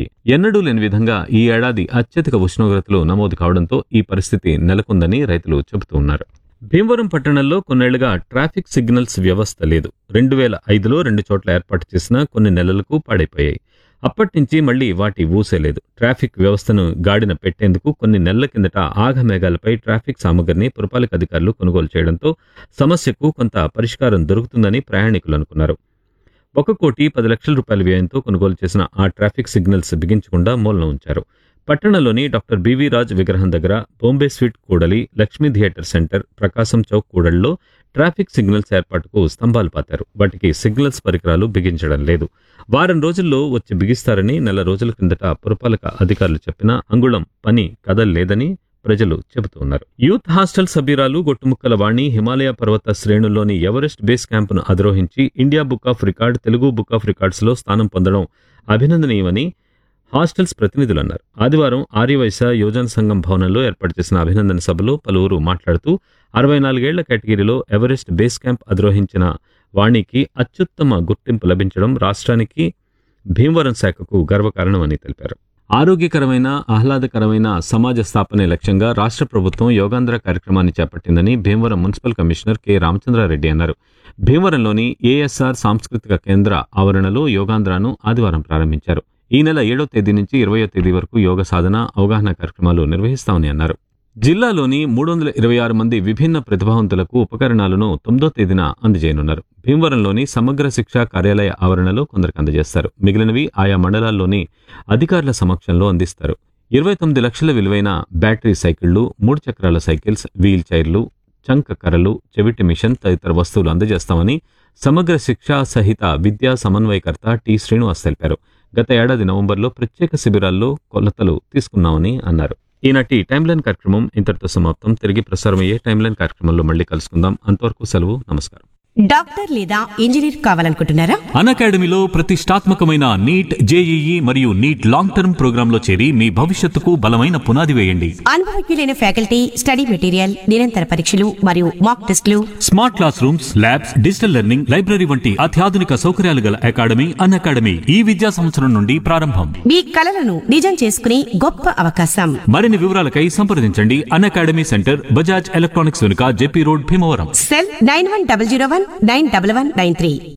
ఎన్నడూ లేని విధంగా ఈ ఏడాది అత్యధిక ఉష్ణోగ్రతలు నమోదు కావడంతో ఈ పరిస్థితి నెలకొందని రైతులు చెబుతూ ఉన్నారు. భీమవరం పట్టణంలో కొన్నేళ్లుగా ట్రాఫిక్ సిగ్నల్స్ వ్యవస్థ లేదు. 2005లో 2 చోట్ల ఏర్పాటు చేసిన కొన్ని నెలలకు పాడైపోయాయి. అప్పట్నుంచి మళ్లీ వాటి ఊసేలేదు. ట్రాఫిక్ వ్యవస్థను గాడిన పెట్టేందుకు కొన్ని నెలల కిందట ఆఘమేఘాలపై ట్రాఫిక్ సామగ్రిని పురపాలిక అధికారులు కొనుగోలు చేయడంతో సమస్యకు కొంత పరిష్కారం దొరుకుతుందని ప్రయాణికులు అనుకున్నారు. 1,10,00,000 రూపాయల వ్యయంతో కొనుగోలు చేసిన ఆ ట్రాఫిక్ సిగ్నల్స్ బిగించకుండా మూలన ఉంచారు. పట్టణంలోని డాక్టర్ బివి రాజ్ విగ్రహం దగ్గర, బాంబే స్వీట్ కూడలి, లక్ష్మీ థియేటర్ సెంటర్, ప్రకాశం చౌక్ కూడళ్లలో ట్రాఫిక్ సిగ్నల్స్ ఏర్పాటుకు స్తంభాలు పాతారు. వాటికి సిగ్నల్స్ పరికరాలు బిగించడం లేదు. వారం రోజుల్లో వచ్చి బిగిస్తారని నెల రోజుల కిందట పురపాలక అధికారులు చెప్పినా అంగుళం పని కదల్లేదని ప్రజలు చెబుతూ ఉన్నారు. యూత్ హాస్టల్ సభ్యురాలు గొట్టుముక్కల వాణి హిమాలయ పర్వత శ్రేణుల్లోని ఎవరెస్ట్ బేస్ క్యాంపును అధిరోహించి India book of record, Telugu book of records లో స్థానం పొందడం అభినందనీయమని హాస్టల్స్ ప్రతినిధులు అన్నారు. ఆదివారం ఆర్యవైశ్య యోజన సంఘం భవనంలో ఏర్పాటు చేసిన అభినందన సభలో పలువురు మాట్లాడుతూ 64 ఏళ్ల కేటగిరీలో ఎవరెస్ట్ బేస్ క్యాంప్ అధిరోహించిన వాణికి అత్యుత్తమ గుర్తింపు లభించడం రాష్ట్రానికి, భీమవరం శాఖకు గర్వకారణమని తెలిపారు. ఆరోగ్యకరమైన, ఆహ్లాదకరమైన సమాజ స్థాపనే లక్ష్యంగా రాష్ట్ర ప్రభుత్వం యోగాంధ్ర కార్యక్రమాన్ని చేపట్టిందని Bhimavaram municipal commissioner K Ramachandra Reddy అన్నారు. భీమవరంలోని ఏఎస్ఆర్ సాంస్కృతిక కేంద్ర ఆవరణలో యోగాంధ్రను ఆదివారం ప్రారంభించారు. ఈ నెల 7వ తేదీ నుంచి 20వ తేదీ వరకు యోగ సాధన, అవగాహన కార్యక్రమాలు నిర్వహిస్తామని అన్నారు. జిల్లాలోని 326 మంది విభిన్న ప్రతిభావంతులకు ఉపకరణాలను 9వ తేదీన అందజేయనున్నారు. భీమవరంలోని సమగ్ర శిక్షా కార్యాలయ ఆవరణలో కొందరికి అందజేస్తారు. మిగిలినవి ఆయా మండలాల్లోని అధికారుల సమక్షంలో అందిస్తారు. 29 లక్షల విలువైన బ్యాటరీ సైకిళ్లు, 3 చక్రాల సైకిల్స్, వీల్ చైర్లు, చంక కర్రలు, చెవిటి మిషన్ తదితర వస్తువులు అందజేస్తామని సమగ్ర శిక్షా సహిత విద్యా సమన్వయకర్త టి శ్రీనివాస్ తెలిపారు. గత ఏడాది నవంబర్లో ప్రత్యేక శిబిరాల్లో కొలతలు తీసుకున్నామని అన్నారు. ఈనాటి టైమ్లైన్ కార్యక్రమం ఇంతటితో సమాప్తం. తిరిగి ప్రసారమయ్యే టైమ్లైన్ కార్యక్రమంలో మళ్ళీ కలుసుకుందాం. అంతవరకు సెలవు. నమస్కారం. డాక్టర్ లేదా ఇంజనీర్ కావాలనుకుంటున్నారా? అకాడమీలో ప్రతిష్టాత్మకమైన నీట్, జేఈఈ మరియు నీట్ లాంగ్ టర్మ్ ప్రోగ్రామ్ లో చేరి మీ భవిష్యత్తుకు బలమైన పునాది వేయండి. అనుభవజ్ఞులైన ఫ్యాకల్టీ, స్టడీ మెటీరియల్, నిరంతర పరీక్షలు మరియు మాక్ టెస్టులు, smart class rooms, labs, digital learning, library వంటి అత్యాధునిక సౌకర్యాలు గల అకాడమీ అకాడమీ ఈ విద్యా సంవత్సరం నుండి ప్రారంభం. మీ కలలను నిజం చేసుకునే గొప్ప అవకాశం. మరిన్ని వివరాలకై సంప్రదించండి. అకాడమీ సెంటర్, బజాజ్ ఎలక్ట్రానిక్స్ వెనుక, జెపీ రోడ్, భీమవరం. సెల్ 91019193.